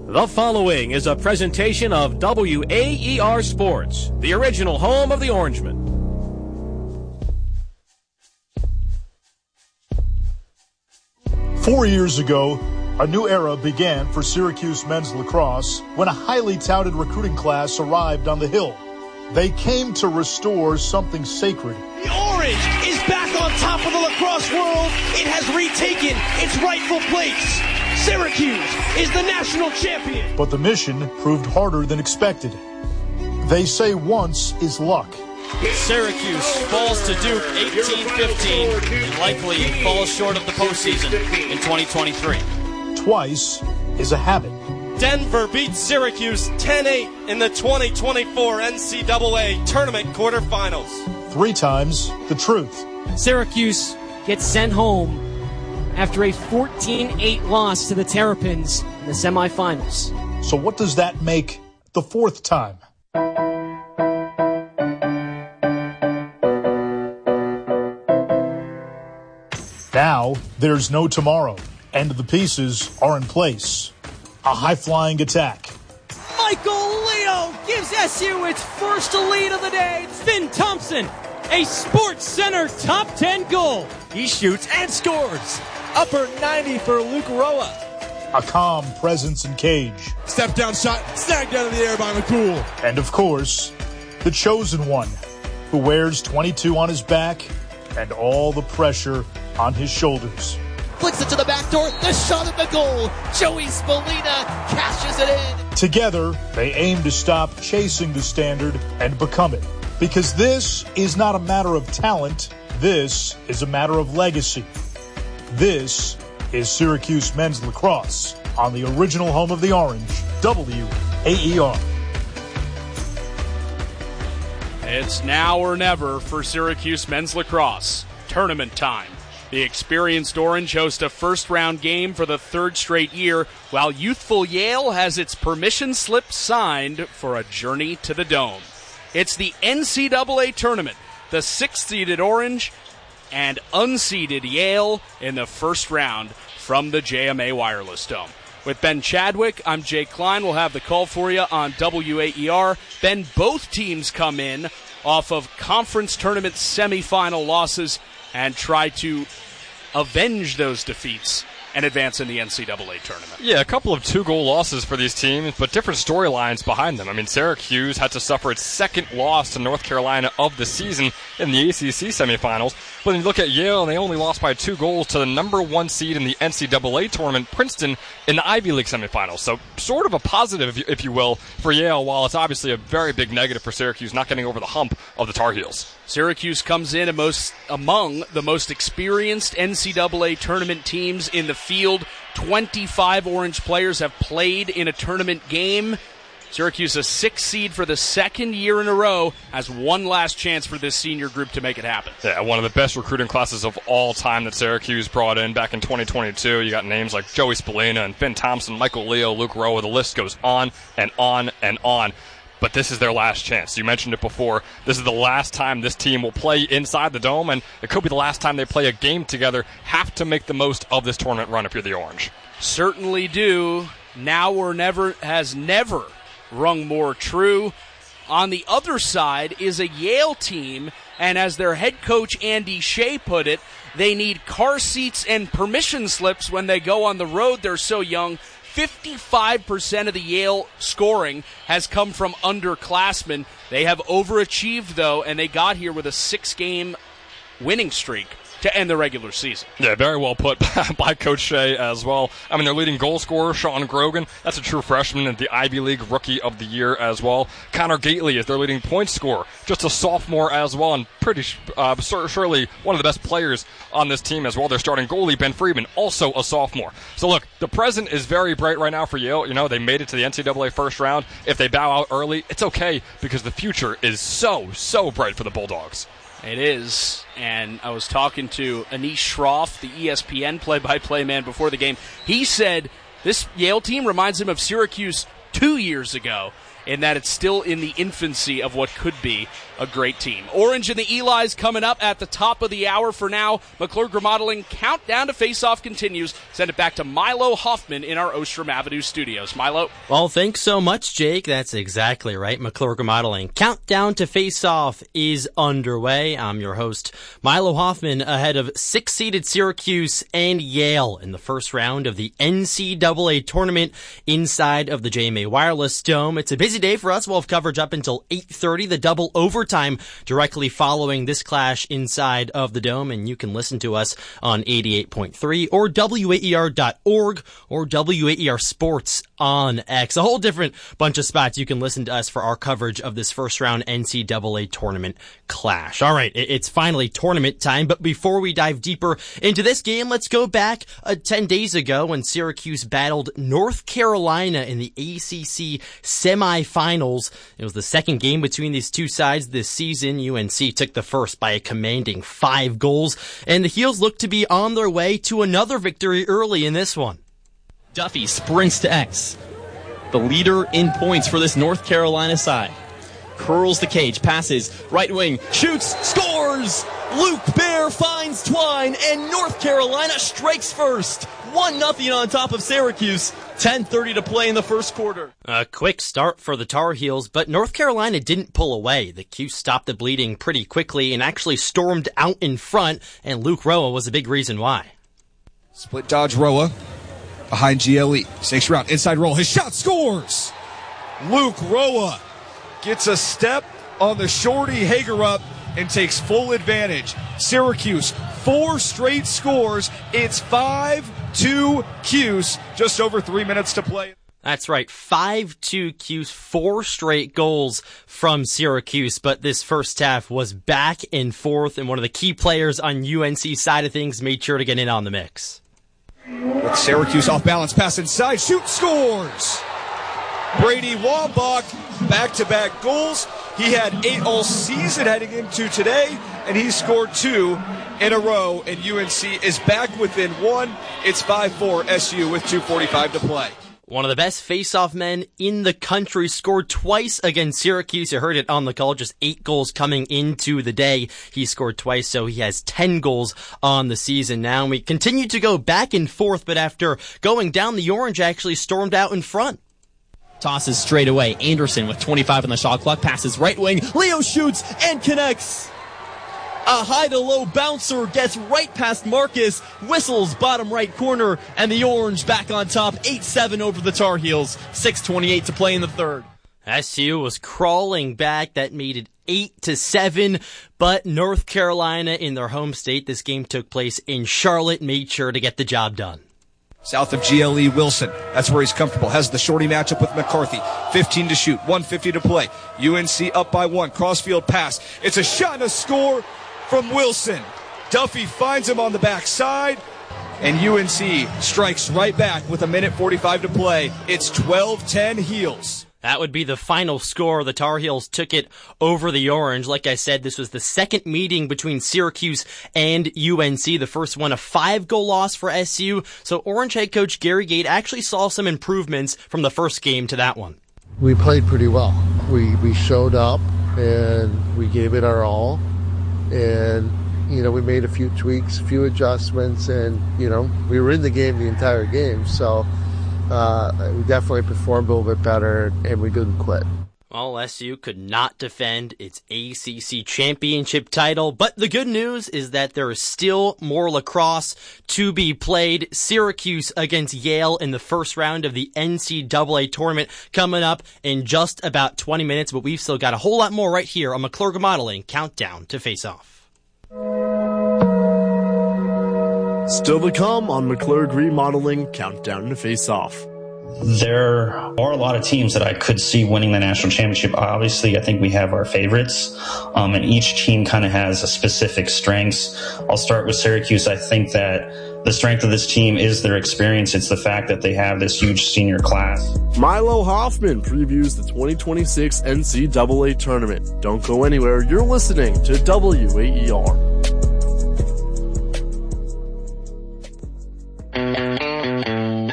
The following is a presentation of WAER Sports, the original home of the Orangemen. Four years ago, a new era began for Syracuse men's lacrosse when a highly touted recruiting class arrived on the Hill. They came to restore something sacred. The Orange is back on top of the lacrosse world. It has retaken its rightful place. Syracuse is the national champion. But the mission proved harder than expected. They say once is luck. Syracuse falls to Duke 18-15 and likely falls short of the postseason in 2023. Twice is a habit. Denver beats Syracuse 10-8 in the 2024 NCAA tournament quarterfinals. Three times the truth. Syracuse gets sent home after a 14-8 loss to the Terrapins in the semifinals. So what does that make the fourth time? Now, there's no tomorrow, and the pieces are in place. A high-flying attack. Michael Leo gives SU its first lead of the day. Finn Thompson, a Sports Center top 10 goal. He shoots and scores. Upper 90 for Luke Roa. A calm presence in cage. Step down shot, snagged out of the air by McCool. And of course, the chosen one, who wears 22 on his back and all the pressure on his shoulders. Flicks it to the back door. The shot at the goal. Joey Spallina cashes it in. Together, they aim to stop chasing the standard and become it. Because this is not a matter of talent. This is a matter of legacy. This is Syracuse men's lacrosse on the original home of the Orange, WAER. It's now or never for Syracuse men's lacrosse. Tournament time. The experienced Orange host a first-round game for the third straight year, while youthful Yale has its permission slip signed for a journey to the Dome. It's the NCAA tournament, the sixth-seeded Orange and unseeded Yale in the first round from the JMA Wireless Dome. With Ben Chadwick, I'm Jake Klein. We'll have the call for you on WAER. Ben, both teams come in off of conference tournament semifinal losses and try to avenge those defeats and advance in the NCAA tournament. Yeah, a couple of two-goal losses for these teams, but different storylines behind them. I mean, Syracuse had to suffer its second loss to North Carolina of the season in the ACC semifinals. But when you look at Yale, they only lost by 2 goals to the number 1 seed in the NCAA tournament, Princeton, in the Ivy League semifinals. So sort of a positive, if you will, for Yale, while it's obviously a very big negative for Syracuse not getting over the hump of the Tar Heels. Syracuse comes in among the most experienced NCAA tournament teams in the field. 25 Orange players have played in a tournament game. Syracuse, a 6th seed for the second year in a row, has one last chance for this senior group to make it happen. Yeah, one of the best recruiting classes of all time that Syracuse brought in back in 2022. You got names like Joey Spallina and Finn Thompson, Michael Leo, Luke Roa. The list goes on and on and on. But this is their last chance. You mentioned it before. This is the last time this team will play inside the Dome, and it could be the last time they play a game together. Have to make the most of this tournament run if you're the Orange. Certainly do. Now or never has never rung more true. On the other side is a Yale team, and as their head coach Andy Shea put it, they need car seats and permission slips when they go on the road. They're so young. 55% of the Yale scoring has come from underclassmen. They have overachieved, though, and they got here with a 6-game winning streak to end the regular season. Yeah, very well put by Coach Shea as well. I mean, their leading goal scorer, Sean Grogan, that's a true freshman and the Ivy League Rookie of the Year as well. Connor Gately is their leading point scorer, just a sophomore as well, and pretty surely one of the best players on this team as well. Their starting goalie, Ben Friedman, also a sophomore. So look, the present is very bright right now for Yale. You know, they made it to the NCAA first round. If they bow out early, it's okay, because the future is so bright for the Bulldogs. It is, and I was talking to Anish Shroff, the ESPN play-by-play man, before the game. He said this Yale team reminds him of Syracuse 2 years ago, in that it's still in the infancy of what could be a great team. Orange and the Eli's coming up at the top of the hour. For now, McClurg Remodeling countdown to face-off continues. Send it back to Milo Hoffman in our Ostrom Avenue studios. Milo? Well, thanks so much, Jake. That's exactly right. McClurg Remodeling countdown to face-off is underway. I'm your host, Milo Hoffman, ahead of 6-seeded Syracuse and Yale in the first round of the NCAA tournament inside of the JMA Wireless Dome. It's a busy day for us. We'll have coverage up until 8:30, the double overtime directly following this clash inside of the Dome, and you can listen to us on 88.3 or WAER.org or WAER Sports on X. A whole different bunch of spots you can listen to us for our coverage of this first round NCAA tournament clash. All right, it's finally tournament time, but before we dive deeper into this game, let's go back 10 days ago when Syracuse battled North Carolina in the ACC semifinals. It was the second game between these two sides this season. UNC took the first by a commanding 5 goals, and the Heels look to be on their way to another victory early in this one. Duffy sprints to X, the leader in points for this North Carolina side. Curls the cage, passes, right wing, shoots, scores! Luke Bear finds Twine, and North Carolina strikes first. 1-0 on top of Syracuse. 10:30 to play in the first quarter. A quick start for the Tar Heels, but North Carolina didn't pull away. The Cuse stopped the bleeding pretty quickly and actually stormed out in front, and Luke Roa was a big reason why. Split dodge Roa behind GLE. Snakes around, inside roll. His shot scores! Luke Roa gets a step on the shorty Hagerup and takes full advantage. Syracuse, 4 straight scores. It's 5-2 Cuse. Just over 3 minutes to play. That's right, 5-2 Cuse, 4 straight goals from Syracuse, but this first half was back and forth, and one of the key players on UNC's side of things made sure to get in on the mix. With Syracuse off balance, pass inside, shoot, scores! Brady Wambach, back-to-back goals. He had 8 all season heading into today, and he scored 2 in a row, and UNC is back within 1. It's 5-4 SU with 2:45 to play. One of the best face-off men in the country scored twice against Syracuse. You heard it on the call, just 8 goals coming into the day. He scored twice, so he has 10 goals on the season now. And we continue to go back and forth, but after going down, the Orange actually stormed out in front. Tosses straight away. Anderson with 25 on the shot clock. Passes right wing. Leo shoots and connects. A high-to-low bouncer gets right past Marcus. Whistles bottom right corner. And the Orange back on top. 8-7 over the Tar Heels. 6:28 to play in the third. SU was crawling back. That made it 8-7. But North Carolina, in their home state, this game took place in Charlotte, made sure to get the job done. South of GLE, Wilson. That's where he's comfortable. Has the shorty matchup with McCarthy. 15 to shoot. 1:50 to play. UNC up by 1. Crossfield pass. It's a shot and a score from Wilson. Duffy finds him on the backside. And UNC strikes right back with 1:45 to play. It's 12-10 Heels. That would be the final score. The Tar Heels took it over the Orange. Like I said, this was the second meeting between Syracuse and UNC. The first one, a 5-goal loss for SU. So Orange head coach Gary Gait actually saw some improvements from the first game to that one. We played pretty well. We showed up and we gave it our all. And, we made a few tweaks, a few adjustments, and, we were in the game the entire game. So we definitely performed a little bit better, and we didn't quit. Well, SU could not defend its ACC championship title, but the good news is that there is still more lacrosse to be played. Syracuse against Yale in the first round of the NCAA tournament coming up in just about 20 minutes, but we've still got a whole lot more right here on McClurg Remodeling Countdown to Face Off. Still to come on McClurg Remodeling Countdown to Face Off. There are a lot of teams that I could see winning the national championship. Obviously, I think we have our favorites, and each team kind of has a specific strengths. I'll start with Syracuse. I think that the strength of this team is their experience. It's the fact that they have this huge senior class. Milo Hoffman previews the 2026 NCAA tournament. Don't go anywhere. You're listening to WAER.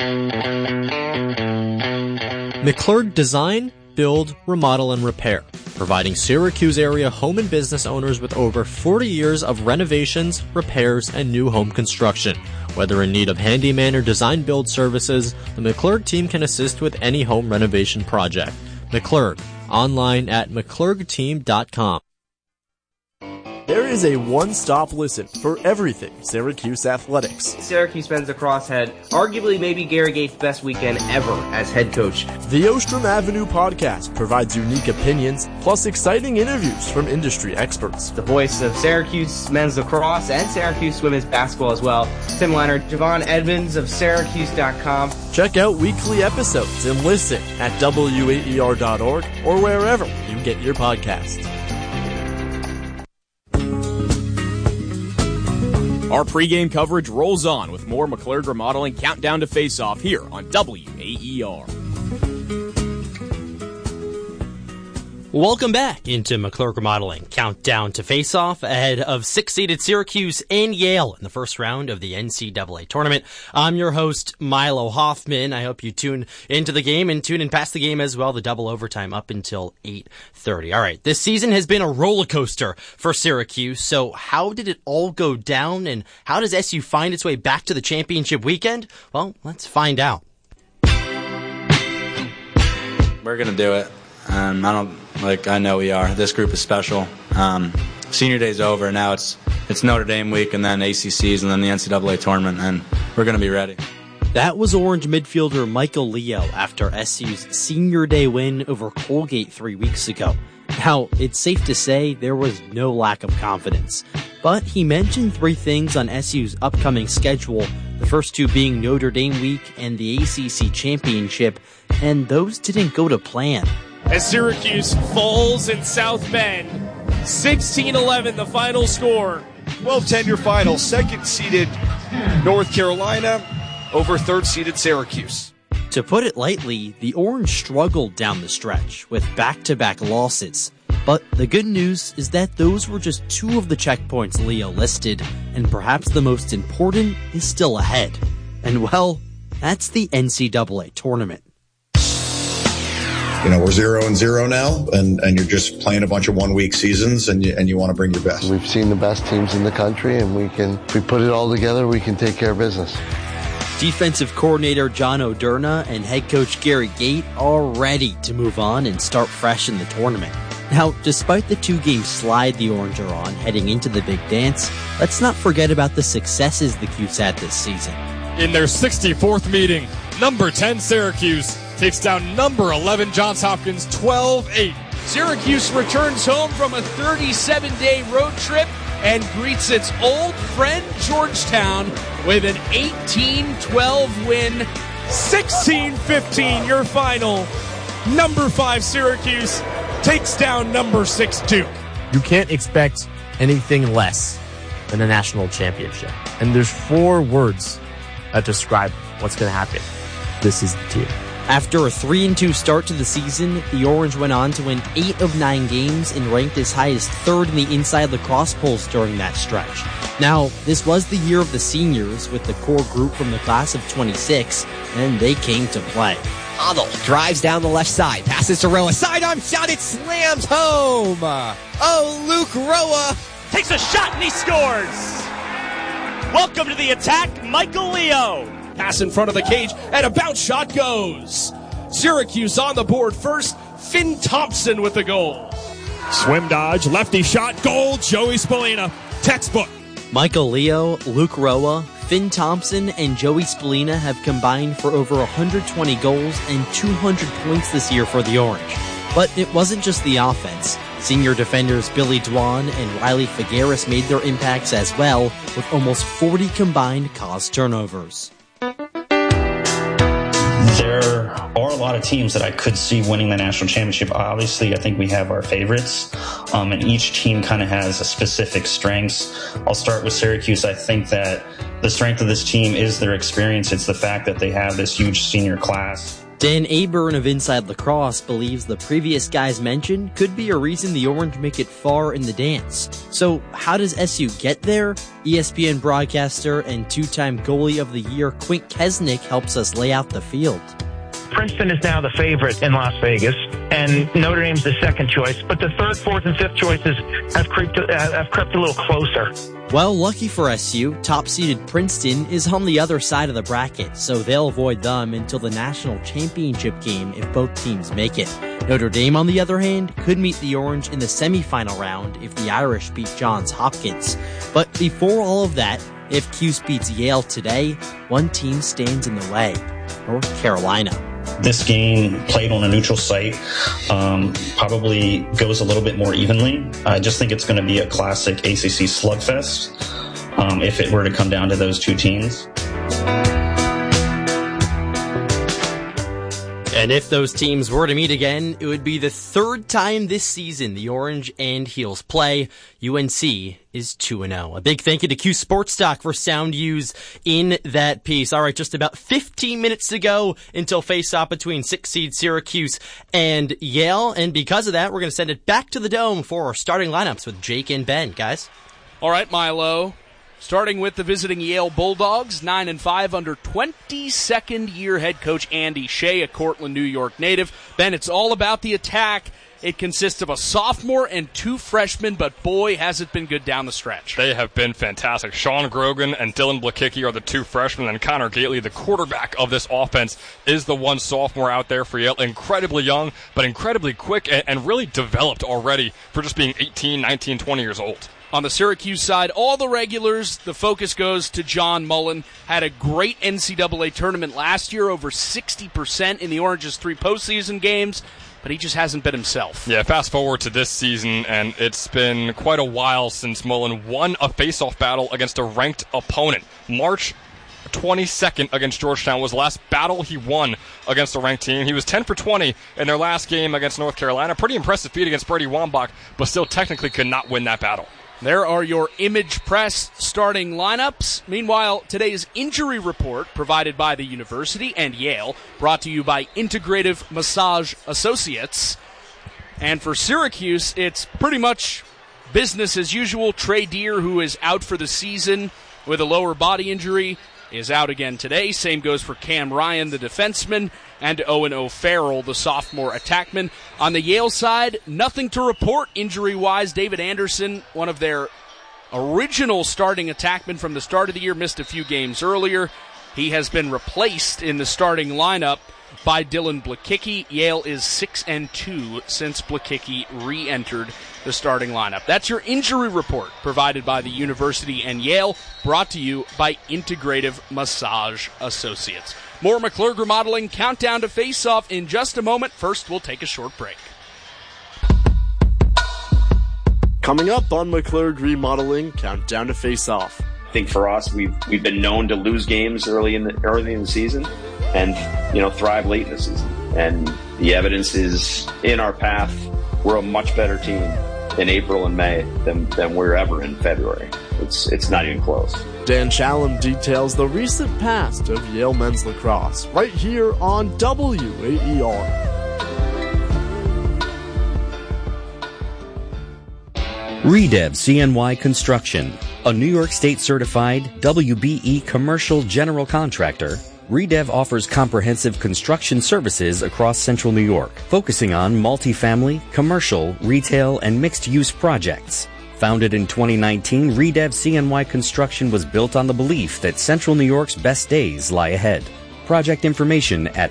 McClurg Design, Build, Remodel, and Repair. providing Syracuse area home and business owners with over 40 years of renovations, repairs, and new home construction. Whether in need of handyman or design build services, the McClurg team can assist with any home renovation project. McClurg, online at mcclurgteam.com. There is a one-stop listen for everything Syracuse athletics. Syracuse men's lacrosse had arguably maybe Gary Gates' best weekend ever as head coach. The Ostrom Avenue podcast provides unique opinions, plus exciting interviews from industry experts. The voice of Syracuse men's lacrosse and Syracuse women's basketball as well. Tim Leonard, Javon Edmonds of Syracuse.com. Check out weekly episodes and listen at WAER.org or wherever you get your podcasts. Our pregame coverage rolls on with more McClurg Remodeling Countdown to Face-Off here on WAER. Welcome back into McClurg Remodeling Countdown to Face-Off ahead of six-seeded Syracuse and Yale in the first round of the NCAA tournament. I'm your host, Milo Hoffman. I hope you tune into the game and tune in past the game as well, the double overtime up until 8:30. All right, this season has been a roller coaster for Syracuse. So how did it all go down, and how does SU find its way back to the championship weekend? Well, let's find out. We're going to do it. I know we are. This group is special. Senior day's over. Now it's Notre Dame week and then ACCs and then the NCAA tournament, and we're going to be ready. That was Orange midfielder Michael Leo after SU's senior day win over Colgate 3 weeks ago. Now, it's safe to say there was no lack of confidence, but he mentioned three things on SU's upcoming schedule, the first two being Notre Dame week and the ACC championship, and those didn't go to plan. As Syracuse falls in South Bend, 16-11 the final score. 12-10 your final. Second-seeded North Carolina over third-seeded Syracuse. To put it lightly, the Orange struggled down the stretch with back-to-back losses. But the good news is that those were just two of the checkpoints Leo listed, and perhaps the most important is still ahead. And well, that's the NCAA tournament. You know, we're 0-0 now, and you're just playing a bunch of one-week seasons, and you want to bring your best. We've seen the best teams in the country, and if we put it all together, we can take care of business. Defensive coordinator John O'Derna and head coach Gary Gate are ready to move on and start fresh in the tournament. Now, despite the two-game slide the Orange are on heading into the big dance, let's not forget about the successes the Cuse had this season. In their 64th meeting, number 10 Syracuse takes down number 11 Johns Hopkins 12-8. Syracuse returns home from a 37-day road trip and greets its old friend Georgetown with an 18-12 win. 16-15 your final. Number 5 Syracuse takes down number 6 Duke. You can't expect anything less than a national championship. And there's 4 words that describe what's going to happen. This is the team. After a 3-2 start to the season, the Orange went on to win 8 of 9 games and ranked as high as 3rd in the Inside Lacrosse polls during that stretch. Now, this was the year of the seniors with the core group from the class of 26, and they came to play. Otto drives down the left side, passes to Roa, sidearm shot, it slams home! Oh, Luke Roa takes a shot and he scores! Welcome to the attack, Michael Leo! Pass in front of the cage, and a bounce shot goes. Syracuse on the board first. Finn Thompson with the goal. Swim dodge, lefty shot, goal. Joey Spallina, textbook. Michael Leo, Luke Roa, Finn Thompson, and Joey Spallina have combined for over 120 goals and 200 points this year for the Orange. But it wasn't just the offense. Senior defenders Billy Dwan and Riley Figueres made their impacts as well, with almost 40 combined caused turnovers. There are a lot of teams that I could see winning the national championship. Obviously, I think we have our favorites, and each team kind of has a specific strengths. I'll start with Syracuse. I think that the strength of this team is their experience. It's the fact that they have this huge senior class. Dan Aburn of Inside Lacrosse believes the previous guys mentioned could be a reason the Orange make it far in the dance. So how does SU get there? ESPN broadcaster and 2-time goalie of the year Quint Kesnick helps us lay out the field. Princeton is now the favorite in Las Vegas. and Notre Dame's the second choice. But the third, fourth, and fifth choices have crept a little closer. Well, lucky for SU, top-seeded Princeton is on the other side of the bracket, so they'll avoid them until the national championship game if both teams make it. Notre Dame, on the other hand, could meet the Orange in the semifinal round if the Irish beat Johns Hopkins. But before all of that, if Cuse beats Yale today, one team stands in the way: North Carolina. This game played on a neutral site probably goes a little bit more evenly. I just think it's going to be a classic ACC slugfest if it were to come down to those two teams. And if those teams were to meet again, it would be the third time this season the Orange and Heels play. UNC is 2-0. A big thank you to Q Sports Talk for sound use in that piece. All right, just about 15 minutes to go until face-off between 6-seed Syracuse and Yale. And because of that, we're going to send it back to the Dome for our starting lineups with Jake and Ben. Guys? All right, Milo. Starting with the visiting Yale Bulldogs, 9-5 under 22nd-year head coach Andy Shea, a Cortland, New York native. Ben, it's all about the attack. It consists of a sophomore and two freshmen, but boy, has it been good down the stretch. They have been fantastic. Sean Grogan and Dylan Blakicki are the two freshmen, and Connor Gately, the quarterback of this offense, is the one sophomore out there for Yale. Incredibly young, but incredibly quick and really developed already for just being 18, 19, 20 years old. On the Syracuse side, all the regulars, the focus goes to John Mullen. Had a great NCAA tournament last year, over 60% in the Orange's 3 postseason games, but he just hasn't been himself. Yeah, fast forward to this season, and it's been quite a while since Mullen won a face-off battle against a ranked opponent. March 22nd against Georgetown was the last battle he won against a ranked team. He was 10 for 20 in their last game against North Carolina. Pretty impressive feat against Brady Wambach, but still technically could not win that battle. There are your Image Press starting lineups. Meanwhile, today's injury report provided by the University and Yale, brought to you by Integrative Massage Associates. And for Syracuse, it's pretty much business as usual. Trey Deer, who is out for the season with a lower body injury, is out again today. Same goes for Cam Ryan, the defenseman, and Owen O'Farrell, the sophomore attackman. On the Yale side, nothing to report injury-wise. David Anderson, one of their original starting attackmen from the start of the year, missed a few games earlier. He has been replaced in the starting lineup by Dylan Blakicki. Yale is 6-2 since Blakicki re-entered the starting lineup. That's your injury report provided by the University and Yale, brought to you by Integrative Massage Associates. More McClurg Remodeling countdown to face-off in just a moment. First, we'll take a short break. Coming up on McClurg Remodeling countdown to face-off. I think for us, we've been known to lose games early in the season, and thrive late in the season. And the evidence is in our path. We're a much better team in April and May than we're ever in February. It's not even close. Dan Challam details the recent past of Yale men's lacrosse right here on WAER. Redev CNY Construction, a New York State certified WBE commercial general contractor. Redev offers comprehensive construction services across central New York, focusing on multifamily, commercial, retail, and mixed-use projects. Founded in 2019, Redev CNY Construction was built on the belief that Central New York's best days lie ahead. Project information at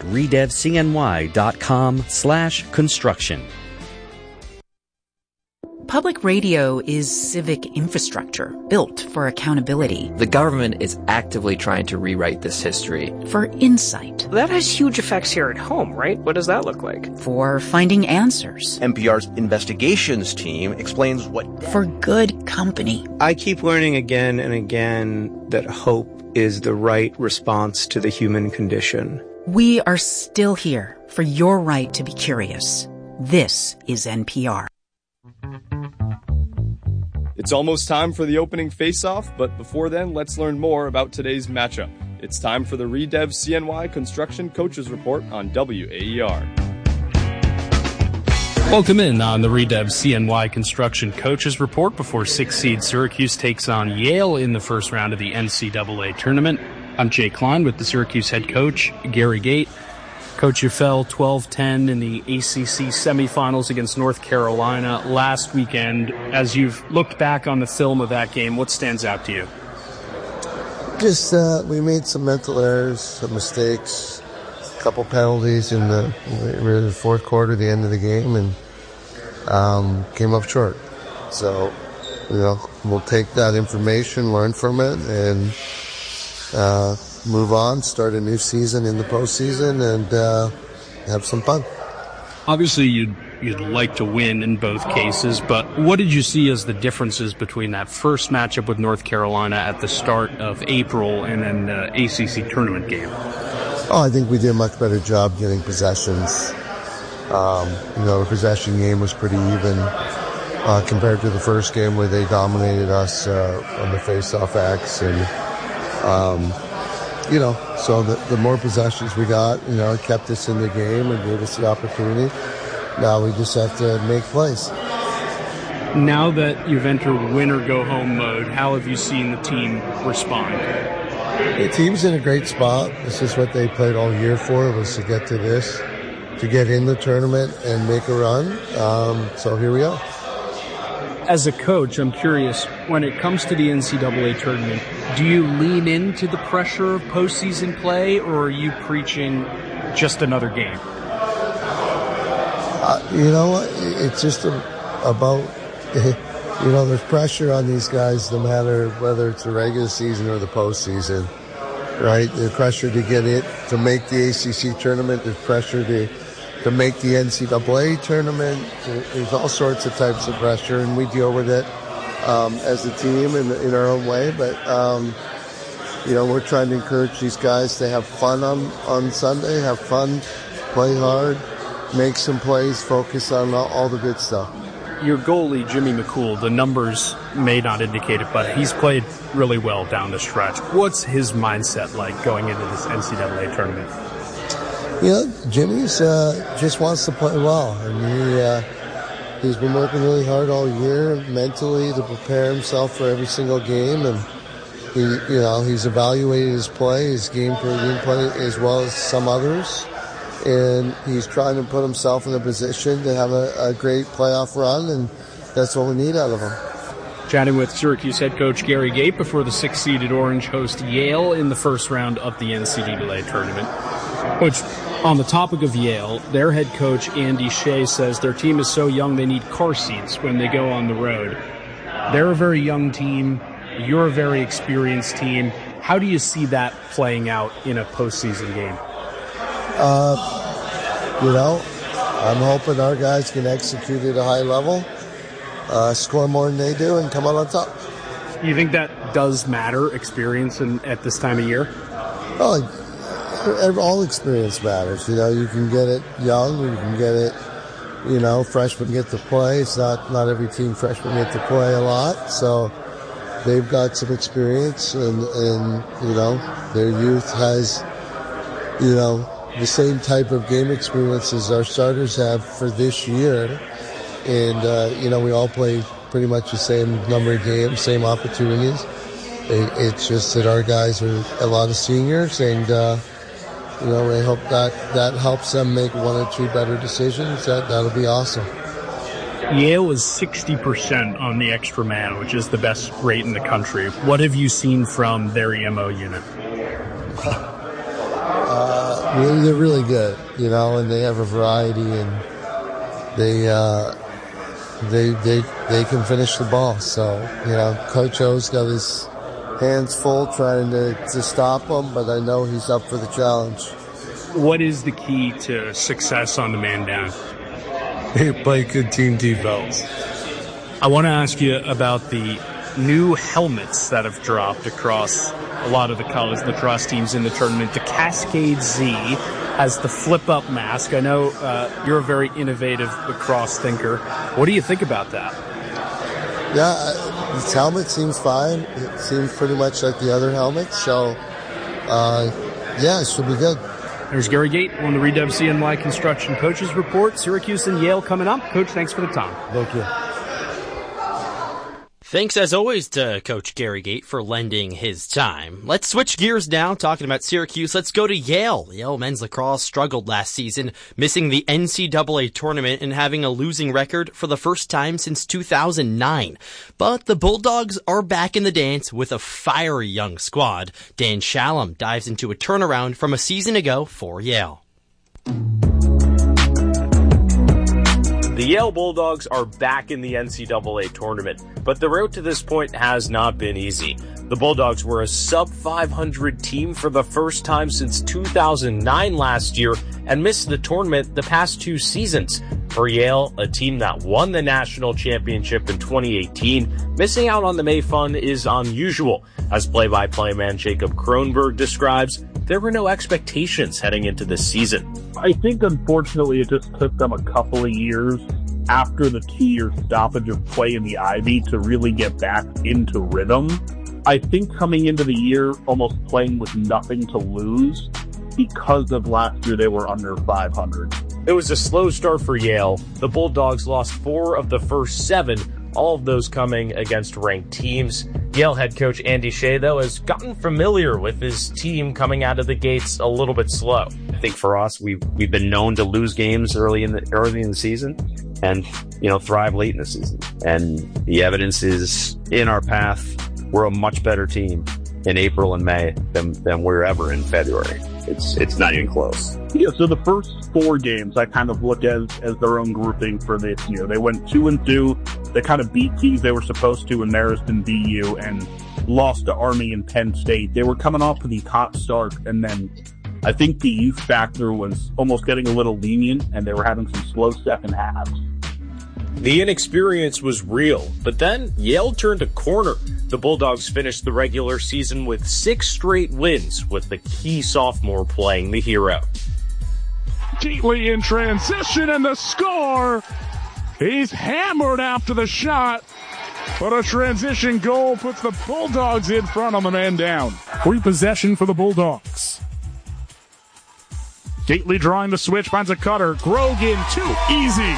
redevcny.com/construction. Public radio is civic infrastructure built for accountability. The government is actively trying to rewrite this history. For insight. That has huge effects here at home, right? What does that look like? For finding answers. NPR's investigations team explains what... For good company. I keep learning again and again that hope is the right response to the human condition. We are still here for your right to be curious. This is NPR. It's almost time for the opening face-off, but before then, let's learn more about today's matchup. It's time for the Redev CNY Construction Coaches Report on WAER. Welcome in on the Redev CNY Construction Coaches Report before 6-seed Syracuse takes on Yale in the first round of the NCAA tournament. I'm Jay Klein with the Syracuse head coach, Gary Gate. Coach, you fell 12-10 in the ACC semifinals against North Carolina last weekend. As you've looked back on the film of that game, what stands out to you? Just we made some mental errors, some mistakes, a couple penalties in the fourth quarter, the end of the game, and came up short. So, we'll take that information, learn from it, and move on, start a new season in the postseason, and have some fun. Obviously, you'd like to win in both cases, but what did you see as the differences between that first matchup with North Carolina at the start of April and then the ACC tournament game? I think we did a much better job getting possessions. The possession game was pretty even compared to the first game where they dominated us on the face-off X, and so the more possessions we got, it kept us in the game and gave us the opportunity. Now we just have to make plays. Now that you've entered win-or-go-home mode, how have you seen the team respond? The team's in a great spot. This is what they played all year for, was to get to this, to get in the tournament and make a run. So here we are. As a coach, I'm curious, when it comes to the NCAA tournament, do you lean into the pressure of postseason play, or are you preaching just another game? It's just about, there's pressure on these guys no matter whether it's the regular season or the postseason, right? There's pressure to get it, to make the ACC tournament. There's pressure to make the NCAA tournament. There's all sorts of types of pressure, and we deal with it as a team in our own way. But, we're trying to encourage these guys to have fun on Sunday, have fun, play hard, make some plays, focus on all the good stuff. Your goalie, Jimmy McCool, the numbers may not indicate it, but he's played really well down the stretch. What's his mindset like going into this NCAA tournament? Jimmy's just wants to play well, and he's been working really hard all year mentally to prepare himself for every single game, and he's evaluated his play, his game per game play, as well as some others, and he's trying to put himself in a position to have a great playoff run, and that's what we need out of him. Chatting with Syracuse head coach Gary Gait before the 6th-seeded Orange host Yale in the first round of the NCAA tournament. Coach, on the topic of Yale, their head coach Andy Shea says their team is so young they need car seats when they go on the road. They're a very young team. You're a very experienced team. How do you see that playing out in a postseason game? I'm hoping our guys can execute at a high level, score more than they do, and come out on top. You think that does matter, experience at this time of year? All experience matters. You can get it young, you can get it, freshmen get to play. It's not every team freshmen get to play a lot, so they've got some experience, and their youth has, the same type of game experience as our starters have for this year. And, we all play pretty much the same number of games, same opportunities. It's just that our guys are a lot of seniors, and, we hope that helps them make one or two better decisions. That'll be awesome. Yale is 60% on the extra man, which is the best rate in the country. What have you seen from their EMO unit? They're really good, and they have a variety, and they can finish the ball. So, Coach O's got his hands full trying to stop them, but I know he's up for the challenge. What is the key to success on the man down? Play good team defense. I want to ask you about the new helmets that have dropped across a lot of the college lacrosse teams in the tournament. The Cascade Z has the flip-up mask. I know you're a very innovative lacrosse thinker. What do you think about that? Yeah, this helmet seems fine. It seems pretty much like the other helmets. So, it should be good. There's Gary Gait on the Redev CNY Construction Coaches Report. Syracuse and Yale coming up. Coach, thanks for the time. Thank you. Thanks as always to Coach Gary Gait for lending his time. Let's switch gears now, talking about Syracuse. Let's go to Yale. Yale men's lacrosse struggled last season, missing the NCAA tournament and having a losing record for the first time since 2009. But the Bulldogs are back in the dance with a fiery young squad. Dan Shalom dives into a turnaround from a season ago for Yale. The Yale Bulldogs are back in the NCAA tournament, but the road to this point has not been easy. The Bulldogs were a sub-500 team for the first time since 2009 last year and missed the tournament the past 2 seasons. For Yale, a team that won the national championship in 2018, missing out on the May Fun is unusual. As play-by-play man Jacob Kronberg describes, there were no expectations heading into this season. I think, unfortunately, it just took them a couple of years after the 2-year stoppage of play in the Ivy to really get back into rhythm. I think coming into the year almost playing with nothing to lose because of last year they were under 500. It was a slow start for Yale. The Bulldogs lost 4 of the first 7, all of those coming against ranked teams. Yale head coach Andy Shea, though, has gotten familiar with his team coming out of the gates a little bit slow. I think for us, we've been known to lose games early in the season and, thrive late in the season. And the evidence is in our path. We're a much better team in April and May than we're ever in February. It's not even close. Yeah, so the first 4 games I kind of look at as their own grouping for this year. They went 2-2. They kind of beat teams they were supposed to in Marist and BU and lost to Army and Penn State. They were coming off of the hot start, and then I think the youth factor was almost getting a little lenient, and they were having some slow second halves. The inexperience was real, but then Yale turned a corner. The Bulldogs finished the regular season with 6 straight wins, with the key sophomore playing the hero. Gately in transition, and the score! He's hammered after the shot, but a transition goal puts the Bulldogs in front on the man down. Free possession for the Bulldogs. Gately drawing the switch, finds a cutter. Grogan, too easy.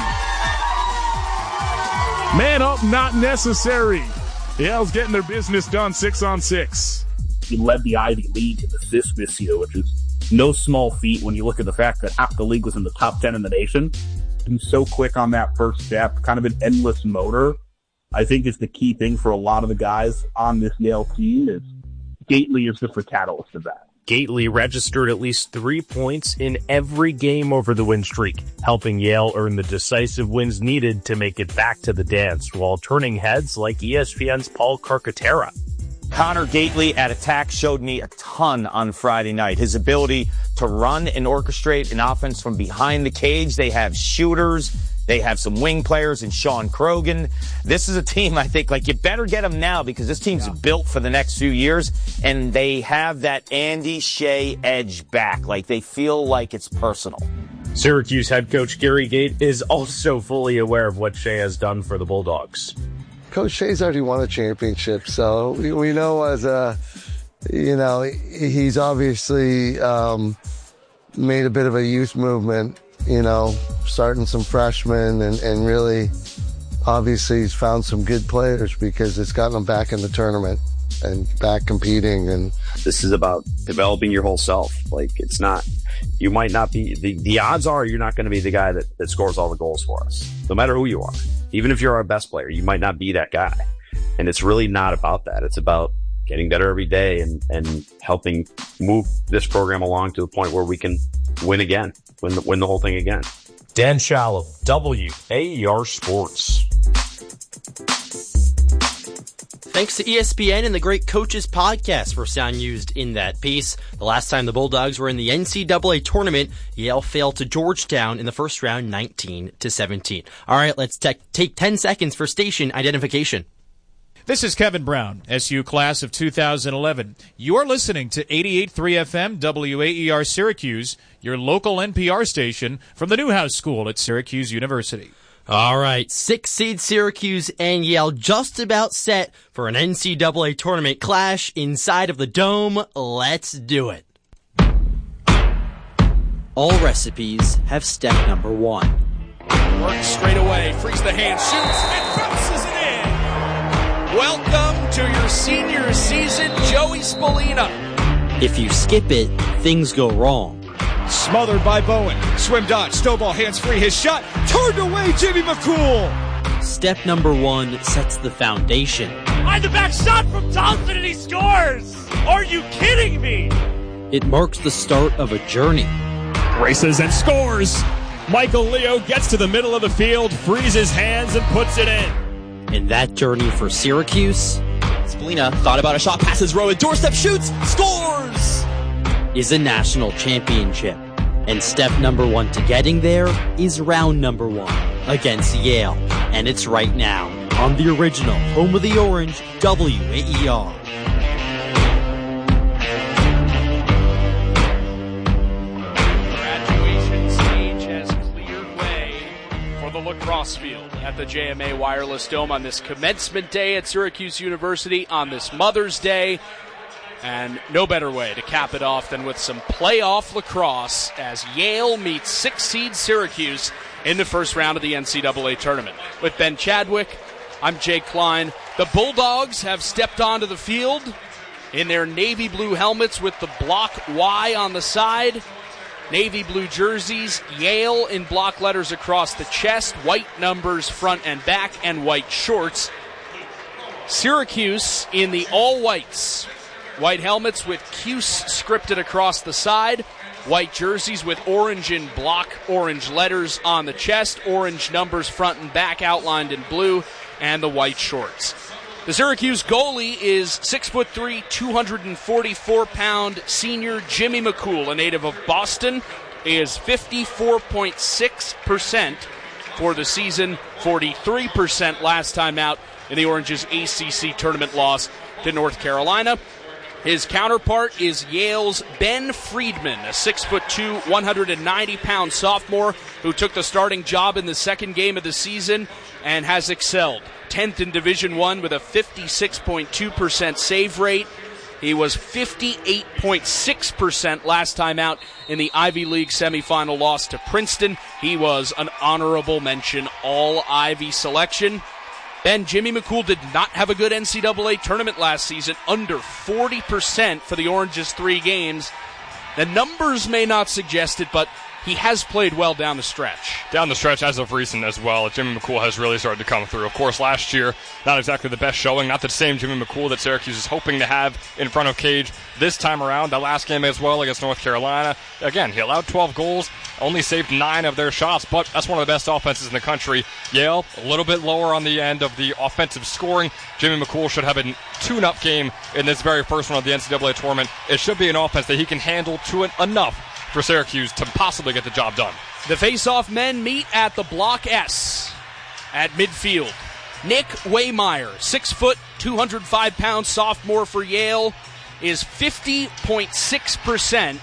Man up, not necessary. Yale's getting their business done 6-on-6. He led the Ivy League in assists this year, which is no small feat when you look at the fact that half the league was in the top 10 in the nation. And so quick on that first step, kind of an endless motor, I think is the key thing for a lot of the guys on this Yale team. Is Gately is just a catalyst of that. Gately registered at least 3 points in every game over the win streak, helping Yale earn the decisive wins needed to make it back to the dance, while turning heads like ESPN's Paul Carcaterra. Connor Gately at Attack showed me a ton on Friday night. His ability to run and orchestrate an offense from behind the cage. They have shooters. They have some wing players in Sean Krogan. This is a team, I think, you better get them now because this team's built for the next few years, and they have that Andy Shea edge back. They feel like it's personal. Syracuse head coach Gary Gait is also fully aware of what Shea has done for the Bulldogs. Coach Shea's already won a championship, so we know he's obviously made a bit of a youth movement, starting some freshmen and really, obviously he's found some good players because it's gotten them back in the tournament and back competing. And this is about developing your whole self. It's not, you might not be, the odds are you're not going to be the guy that scores all the goals for us, no matter who you are. Even if you're our best player, you might not be that guy. And it's really not about that. It's about getting better every day and helping move this program along to the point where we can win again, win the whole thing again. Dan Shallow, WAER Sports. Thanks to ESPN and the Great Coaches podcast for sound used in that piece. The last time the Bulldogs were in the NCAA tournament, Yale fell to Georgetown in the first round 19-17. All right, let's take 10 seconds for station identification. This is Kevin Brown, SU class of 2011. You are listening to 88.3 FM WAER Syracuse, your local NPR station from the Newhouse School at Syracuse University. All right, 6-seed Syracuse and Yale just about set for an NCAA tournament clash inside of the Dome. Let's do it. All recipes have step number 1. Works straight away, frees the hand, shoots, and bounces it in. welcome to your senior season, Joey Spallina. If you skip it, things go wrong. Smothered by Bowen. Swim dodge. Snowball hands free. His shot turned away. Jimmy McCool. Step number 1 sets the foundation. Behind the back shot from Thompson and he scores! Are you kidding me? It marks the start of a journey. Races and scores. Michael Leo gets to the middle of the field, frees his hands and puts it in. And that journey for Syracuse, Spallina thought about a shot, passes Rowan, doorstep shoots, scores! Is a national championship. And step number 1 to getting there is round number 1 against Yale. And it's right now on the original home of the Orange, WAER. Graduation stage has cleared way for the lacrosse field at the JMA Wireless Dome on this commencement day at Syracuse University on this Mother's Day. And no better way to cap it off than with some playoff lacrosse as Yale meets 6th seed Syracuse in the first round of the NCAA tournament. With Ben Chadwick, I'm Jake Klein. The Bulldogs have stepped onto the field in their navy blue helmets with the block Y on the side. Navy blue jerseys, Yale in block letters across the chest, white numbers front and back, and white shorts. Syracuse in the all whites. White helmets with Cuse scripted across the side. White jerseys with orange in block, orange letters on the chest, orange numbers front and back outlined in blue, and the white shorts. The Syracuse goalie is 6'3", 244-pound senior Jimmy McCool, a native of Boston. He is 54.6% for the season, 43% last time out in the Orange's ACC tournament loss to North Carolina. His counterpart is Yale's Ben Friedman, a 6'2", 190-pound sophomore who took the starting job in the second game of the season and has excelled. 10th in Division I with a 56.2% save rate. He was 58.6% last time out in the Ivy League semifinal loss to Princeton. He was an honorable mention All-Ivy selection. Ben, Jimmy McCool did not have a good NCAA tournament last season, under 40% for the Orange's 3 games. The numbers may not suggest it, but he has played well down the stretch. Down the stretch as of recent as well, Jimmy McCool has really started to come through. Of course, last year, not exactly the best showing, not the same Jimmy McCool that Syracuse is hoping to have in front of Cage this time around. That last game as well against North Carolina. Again, he allowed 12 goals, only saved 9 of their shots, but that's one of the best offenses in the country. Yale, a little bit lower on the end of the offensive scoring. Jimmy McCool should have a tune-up game in this very first one of the NCAA tournament. It should be an offense that he can handle to it enough for Syracuse to possibly get the job done. The face-off men meet at the Block S at midfield. Nick Waymeyer, 6 foot, 205-pound sophomore for Yale, is 50.6%.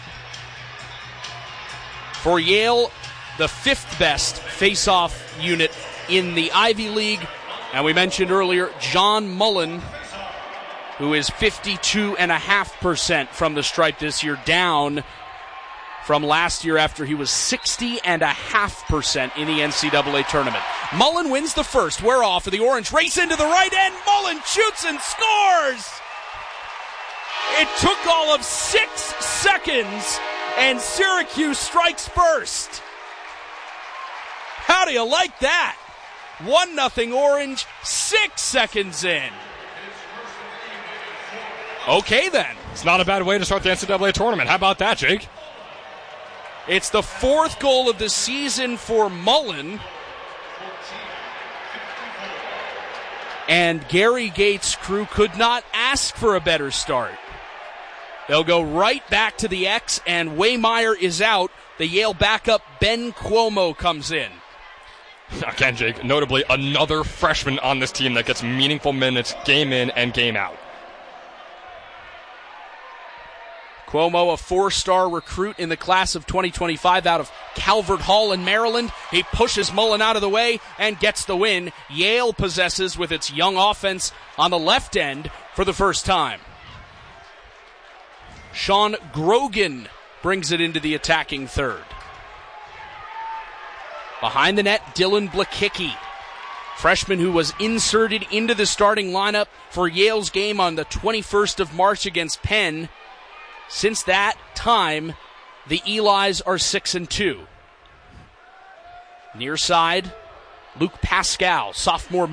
For Yale, the 5th best face-off unit in the Ivy League. And we mentioned earlier John Mullen, who is 52.5% from the stripe this year, down from last year after he was 60.5% in the NCAA tournament. Mullen wins the first. We're off of the Orange. Race into the right end. Mullen shoots and scores! It took all of 6 seconds, and Syracuse strikes first. How do you like that? 1-0 Orange, 6 seconds in. Okay, then. It's not a bad way to start the NCAA tournament. How about that, Jake? It's the 4th goal of the season for Mullen. And Gary Gates' crew could not ask for a better start. They'll go right back to the X, and Waymeyer is out. The Yale backup, Ben Cuomo, comes in. Again, Jake, notably another freshman on this team that gets meaningful minutes game in and game out. Cuomo, a 4-star recruit in the class of 2025 out of Calvert Hall in Maryland. He pushes Mullen out of the way and gets the win. Yale possesses with its young offense on the left end for the first time. Sean Grogan brings it into the attacking third. Behind the net, Dylan Blakicki. freshman who was inserted into the starting lineup for Yale's game on the 21st of March against Penn. Since that time, the Elis are 6-2. Near side, Luke Pascal, sophomore